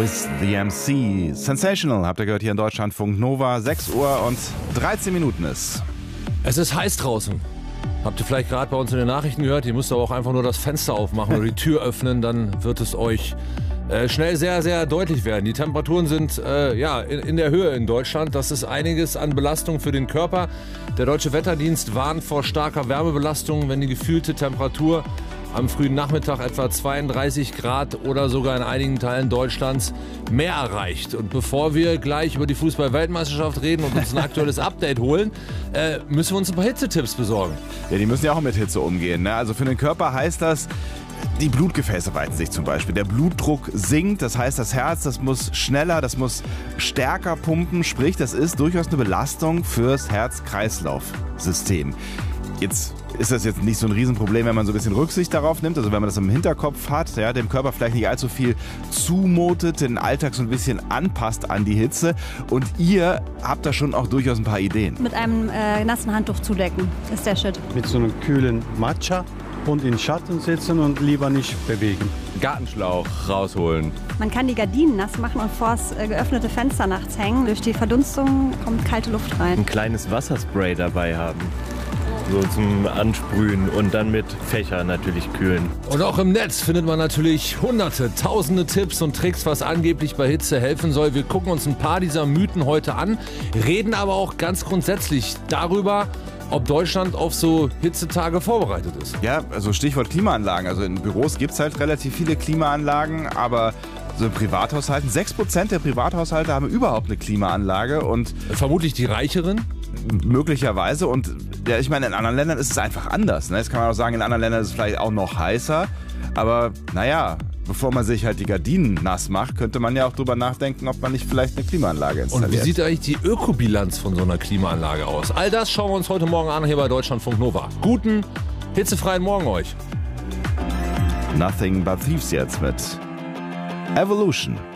With the MC. Sensational, habt ihr gehört hier in Deutschlandfunk Nova. 6 Uhr und 13 Minuten ist. Es ist heiß draußen. Habt ihr vielleicht gerade bei uns in den Nachrichten gehört? Ihr müsst aber auch einfach nur das Fenster aufmachen oder die Tür öffnen, dann wird es euch schnell sehr, sehr deutlich werden. Die Temperaturen sind in der Höhe in Deutschland. Das ist einiges an Belastung für den Körper. Der Deutsche Wetterdienst warnt vor starker Wärmebelastung, wenn die gefühlte Temperatur am frühen Nachmittag etwa 32 Grad oder sogar in einigen Teilen Deutschlands mehr erreicht. Und bevor wir gleich über die Fußball-Weltmeisterschaft reden und uns ein aktuelles Update holen, müssen wir uns ein paar Hitzetipps besorgen. Ja, die müssen ja auch mit Hitze umgehen, ne? Also für den Körper heißt das, die Blutgefäße weiten sich zum Beispiel. Der Blutdruck sinkt, das heißt, das Herz, das muss schneller, das muss stärker pumpen. Sprich, das ist durchaus eine Belastung fürs Herz-Kreislauf-System. Jetzt ist das jetzt nicht so ein Riesenproblem, wenn man so ein bisschen Rücksicht darauf nimmt, also wenn man das im Hinterkopf hat, ja, dem Körper vielleicht nicht allzu viel zumutet, den Alltag so ein bisschen anpasst an die Hitze. Und ihr habt da schon auch durchaus ein paar Ideen. Mit einem nassen Handtuch zudecken, ist der Shit. Mit so einem kühlen Matcha und in Schatten sitzen und lieber nicht bewegen. Gartenschlauch rausholen. Man kann die Gardinen nass machen und vor das geöffnete Fenster nachts hängen. Durch die Verdunstung kommt kalte Luft rein. Ein kleines Wasserspray dabei haben. So zum Ansprühen und dann mit Fächer natürlich kühlen. Und auch im Netz findet man natürlich hunderte, tausende Tipps und Tricks, was angeblich bei Hitze helfen soll. Wir gucken uns ein paar dieser Mythen heute an, reden aber auch ganz grundsätzlich darüber, ob Deutschland auf so Hitzetage vorbereitet ist. Ja, also Stichwort Klimaanlagen. Also in Büros gibt es halt relativ viele Klimaanlagen, aber so in Privathaushalten, 6% der Privathaushalte haben überhaupt eine Klimaanlage und vermutlich die Reicheren? Möglicherweise. Und ja, ich meine, in anderen Ländern ist es einfach anders. Ne? Jetzt kann man auch sagen, in anderen Ländern ist es vielleicht auch noch heißer. Aber naja, bevor man sich halt die Gardinen nass macht, könnte man ja auch drüber nachdenken, ob man nicht vielleicht eine Klimaanlage installiert. Und wie sieht eigentlich die Ökobilanz von so einer Klimaanlage aus? All das schauen wir uns heute Morgen an hier bei Deutschlandfunk Nova. Guten, hitzefreien Morgen euch. Nothing but Thieves jetzt mit Evolution.